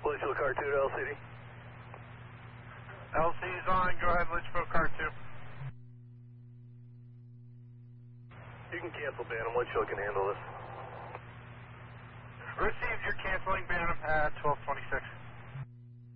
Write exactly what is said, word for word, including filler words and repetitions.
Litchfield car two to L C D. L C's on, go ahead, Litchfield car two. You can cancel Bantam, Litchfield can handle this. Received, you're canceling Bantam at twelve twenty-six.